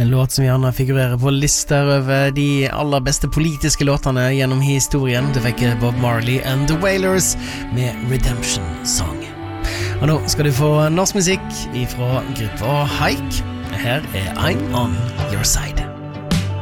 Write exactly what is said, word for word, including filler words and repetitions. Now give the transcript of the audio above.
En låt som gjerne figurerer på lister over de aller beste politiske låtene gjennom historien. Du fikk Bob Marley and the Wailers med Redemption Song. Og nå skal du få norsk musikk ifra gruppa Haik. Her er I'm On Your Side.